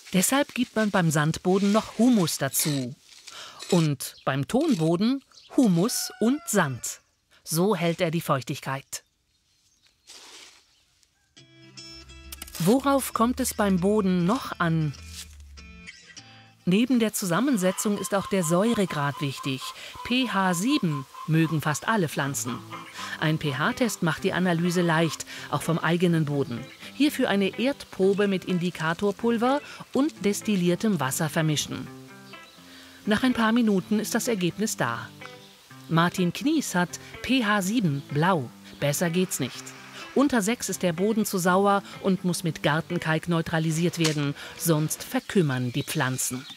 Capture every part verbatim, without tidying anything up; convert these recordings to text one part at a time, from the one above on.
Deshalb gibt man beim Sandboden noch Humus dazu. Und beim Tonboden Humus und Sand. So hält er die Feuchtigkeit. Worauf kommt es beim Boden noch an? Neben der Zusammensetzung ist auch der Säuregrad wichtig. pH sieben mögen fast alle Pflanzen. Ein pH-Test macht die Analyse leicht, auch vom eigenen Boden. Hierfür eine Erdprobe mit Indikatorpulver und destilliertem Wasser vermischen. Nach ein paar Minuten ist das Ergebnis da. Martin Knies hat pH sieben, blau. Besser geht's nicht. Unter sechs ist der Boden zu sauer und muss mit Gartenkalk neutralisiert werden, sonst verkümmern die Pflanzen.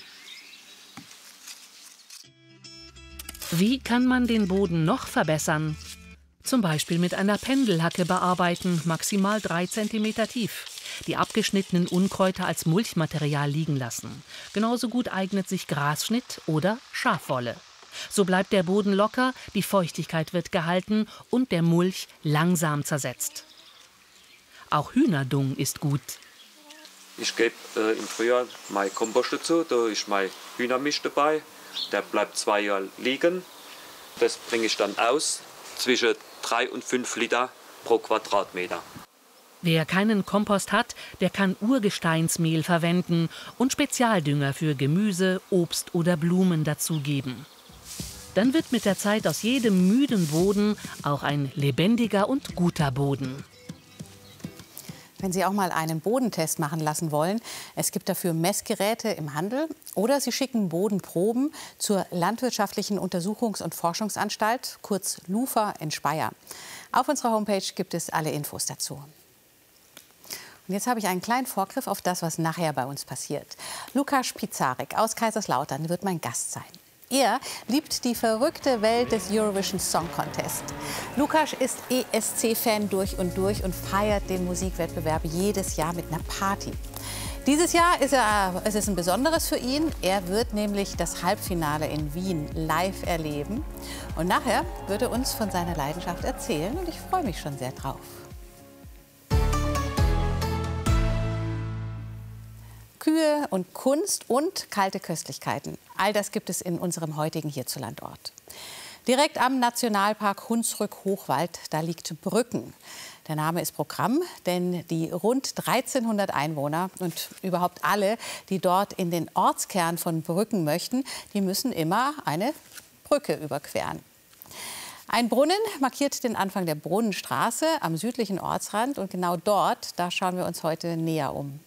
Wie kann man den Boden noch verbessern? Zum Beispiel mit einer Pendelhacke bearbeiten, maximal drei Zentimeter tief. Die abgeschnittenen Unkräuter als Mulchmaterial liegen lassen. Genauso gut eignet sich Grasschnitt oder Schafwolle. So bleibt der Boden locker, die Feuchtigkeit wird gehalten und der Mulch langsam zersetzt. Auch Hühnerdung ist gut. Ich gebe äh, im Frühjahr mein Kompost dazu, da ist mein Hühnermisch dabei. Der bleibt zwei Jahre liegen. Das bringe ich dann aus, zwischen drei und fünf Liter pro Quadratmeter. Wer keinen Kompost hat, der kann Urgesteinsmehl verwenden und Spezialdünger für Gemüse, Obst oder Blumen dazugeben. Dann wird mit der Zeit aus jedem müden Boden auch ein lebendiger und guter Boden. Wenn Sie auch mal einen Bodentest machen lassen wollen, es gibt dafür Messgeräte im Handel oder Sie schicken Bodenproben zur Landwirtschaftlichen Untersuchungs- und Forschungsanstalt, kurz LUFA in Speyer. Auf unserer Homepage gibt es alle Infos dazu. Und jetzt habe ich einen kleinen Vorgriff auf das, was nachher bei uns passiert. Lukas Pizarek aus Kaiserslautern wird mein Gast sein. Er liebt die verrückte Welt des Eurovision Song Contest. Lukas ist E S C-Fan durch und durch und feiert den Musikwettbewerb jedes Jahr mit einer Party. Dieses Jahr ist er, es ist ein besonderes für ihn. Er wird nämlich das Halbfinale in Wien live erleben. Und nachher wird er uns von seiner Leidenschaft erzählen. Und ich freue mich schon sehr drauf. Kühe und Kunst und kalte Köstlichkeiten. All das gibt es in unserem heutigen Hierzulandort. Direkt am Nationalpark Hunsrück-Hochwald, da liegt Brücken. Der Name ist Programm, denn die rund dreizehnhundert Einwohner und überhaupt alle, die dort in den Ortskern von Brücken möchten, die müssen immer eine Brücke überqueren. Ein Brunnen markiert den Anfang der Brunnenstraße am südlichen Ortsrand und genau dort, da schauen wir uns heute näher um.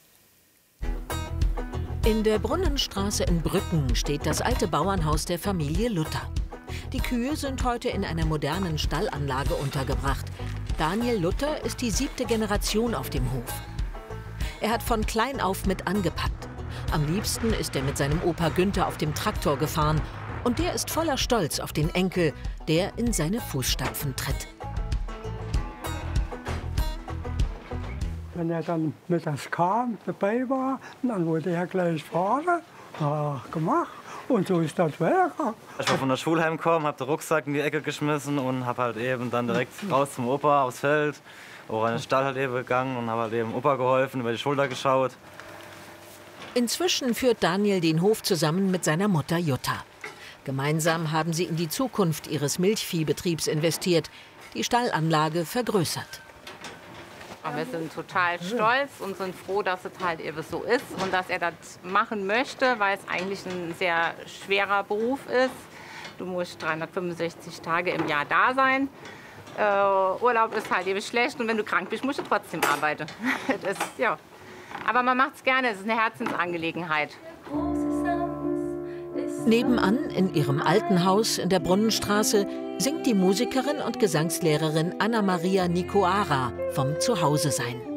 In der Brunnenstraße in Brücken steht das alte Bauernhaus der Familie Luther. Die Kühe sind heute in einer modernen Stallanlage untergebracht. Daniel Luther ist die siebte Generation auf dem Hof. Er hat von klein auf mit angepackt. Am liebsten ist er mit seinem Opa Günther auf dem Traktor gefahren. Und der ist voller Stolz auf den Enkel, der in seine Fußstapfen tritt. Wenn er dann mittags kam, dabei war, dann wollte er gleich fahren. Ja, gemacht. Und so ist das weiter. Ich war von der Schule heimgekommen, habe den Rucksack in die Ecke geschmissen und habe halt eben dann direkt raus zum Opa aufs Feld. Auch in den Stall halt eben gegangen und habe halt eben Opa geholfen, über die Schulter geschaut. Inzwischen führt Daniel den Hof zusammen mit seiner Mutter Jutta. Gemeinsam haben sie in die Zukunft ihres Milchviehbetriebs investiert, die Stallanlage vergrößert. Wir sind total stolz und sind froh, dass es halt eben so ist und dass er das machen möchte, weil es eigentlich ein sehr schwerer Beruf ist. Du musst dreihundertfünfundsechzig Tage im Jahr da sein. Äh, Urlaub ist halt eben schlecht und wenn du krank bist, musst du trotzdem arbeiten. Das, ja. Aber man macht es gerne, es ist eine Herzensangelegenheit. Nebenan, in ihrem alten Haus in der Brunnenstraße, singt die Musikerin und Gesangslehrerin Anna-Maria Nikoara vom Zuhause-Sein.